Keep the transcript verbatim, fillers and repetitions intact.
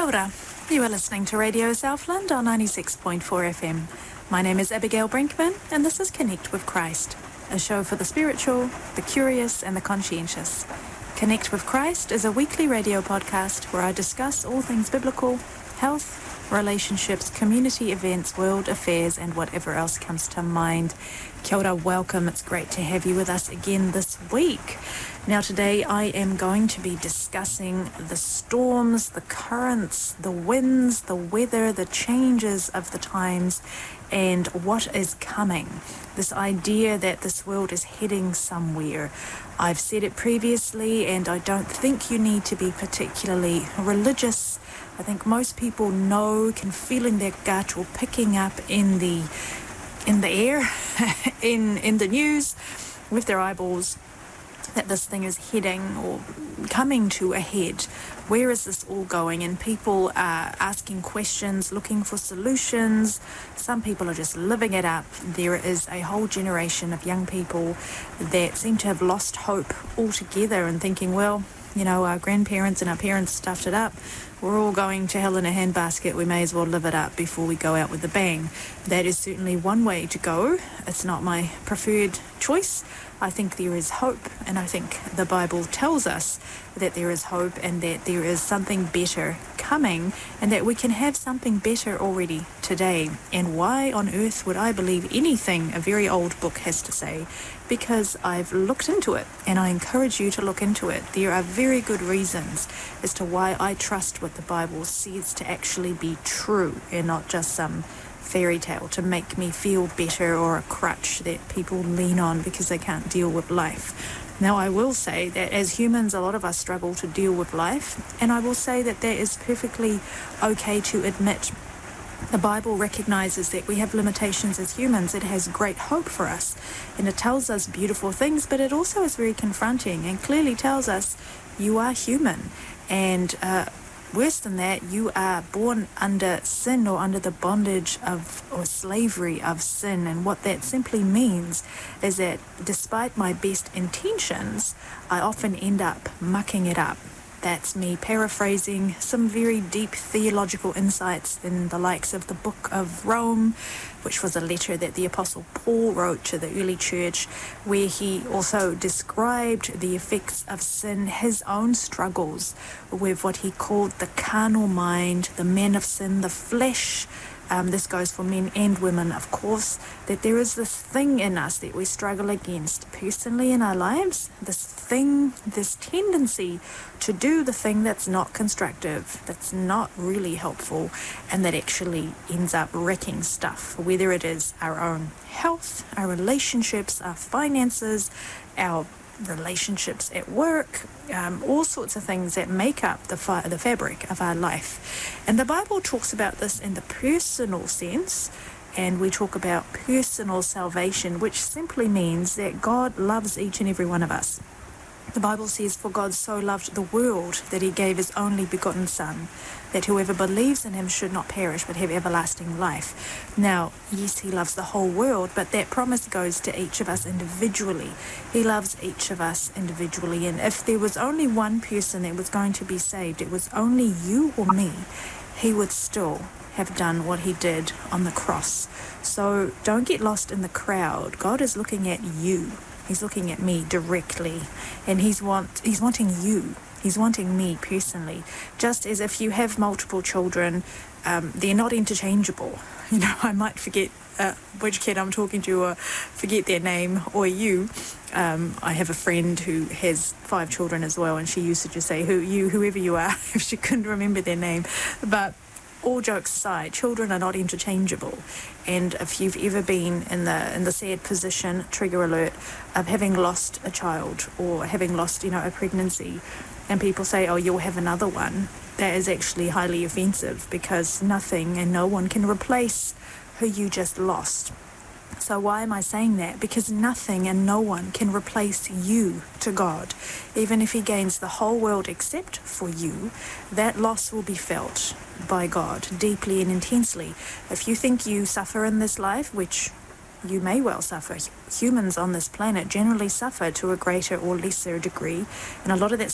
Kia ora. You are listening to Radio Southland on ninety-six point four F M. My name is Abigail Brinkman, and this is Connect with Christ, a show for the spiritual, the curious, and the conscientious. Connect with Christ is a weekly radio podcast where I discuss all things biblical, health, relationships, community events, world affairs, and whatever else comes to mind. Kia ora, welcome. It's great to have you with us again this week. Now today I am going to be discussing the storms, the currents, the winds, the weather, the changes of the times, and what is coming. This idea that this world is heading somewhere. I've said it previously, and I don't think you need to be particularly religious. I think most people know, can feel in their gut or picking up in the in the air, in in the news, with their eyeballs, that this thing is heading or coming to a head. Where is this all going? And people are asking questions, looking for solutions. Some people are just living it up. There is a whole generation of young people that seem to have lost hope altogether and thinking, well, you know, our grandparents and our parents stuffed it up. We're all going to hell in a handbasket. We may as well live it up before we go out with a bang. That is certainly one way to go. It's not my preferred choice. I think there is hope, and I think the Bible tells us that there is hope and that there is something better coming, and that we can have something better already today. And why on earth would I believe anything a very old book has to say? Because I've looked into it, and I encourage you to look into it. There are very good reasons as to why I trust what the Bible says to actually be true and not just some fairy tale to make me feel better or a crutch that people lean on because they can't deal with life. Now, I will say that as humans, a lot of us struggle to deal with life, and I will say that that is perfectly okay to admit. The Bible recognizes that we have limitations as humans. It has great hope for us, and it tells us beautiful things, but it also is very confronting and clearly tells us you are human, and uh, worse than that, you are born under sin or under the bondage of or slavery of sin. And what that simply means is that despite my best intentions, I often end up mucking it up. That's me paraphrasing some very deep theological insights in the likes of the Book of Rome, which was a letter that the Apostle Paul wrote to the early church, where he also described the effects of sin, his own struggles with what he called the carnal mind, the man of sin, the flesh. Um, this goes for men and women, of course, that there is this thing in us that we struggle against personally in our lives, this thing, this tendency to do the thing that's not constructive, that's not really helpful, and that actually ends up wrecking stuff, whether it is our own health, our relationships, our finances, our relationships at work, um, all sorts of things that make up the fi- the fabric of our life. And the Bible talks about this in the personal sense, and we talk about personal salvation, which simply means that God loves each and every one of us. The Bible says, for God so loved the world that he gave his only begotten Son, that whoever believes in him should not perish but have everlasting life. Now, yes, he loves the whole world, but that promise goes to each of us individually. He loves each of us individually, and if there was only one person that was going to be saved, it was only you or me, he would still have done what he did on the cross. So don't get lost in the crowd. God is looking at you. He's looking at me directly, and he's want he's wanting you. He's wanting me personally. Just as if you have multiple children, um, they're not interchangeable. You know, I might forget uh, which kid I'm talking to or forget their name, or you. Um, I have a friend who has five children as well, and she used to just say, "Who you, whoever you are," if she couldn't remember their name. But all jokes aside, children are not interchangeable. And if you've ever been in the in the sad position, trigger alert, of having lost a child or having lost, you know, a pregnancy, and people say, oh, you'll have another one, that is actually highly offensive, because nothing and no one can replace who you just lost. So why am I saying that? Because nothing and no one can replace you to God. Even if he gains the whole world except for you, that loss will be felt by God deeply and intensely. If you think you suffer in this life, which you may well suffer. Humans on this planet generally suffer to a greater or lesser degree, and a lot of that